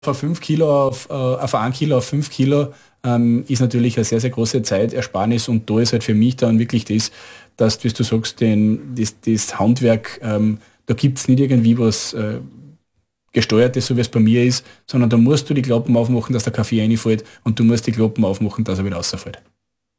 von 5 Kilo auf 1 Kilo auf 5 Kilo ist natürlich eine sehr, sehr große Zeitersparnis und da ist halt für mich dann wirklich das, dass, wie du sagst, das Handwerk, da gibt es nicht irgendwie was Gesteuertes, so wie es bei mir ist, sondern da musst du die Klappen aufmachen, dass der Kaffee reinfällt und du musst die Klappen aufmachen, dass er wieder rausfällt.